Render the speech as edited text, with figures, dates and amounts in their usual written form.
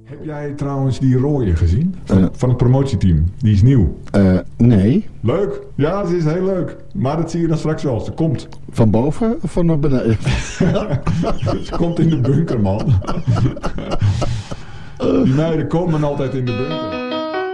Heb jij trouwens die rode gezien? Van het promotieteam. Die is nieuw. Nee. Leuk. Ja, het is heel leuk. Maar dat zie je dan straks wel als het komt. Van boven of van naar beneden? Het komt in de bunker, man. Die meiden komen altijd in de bunker.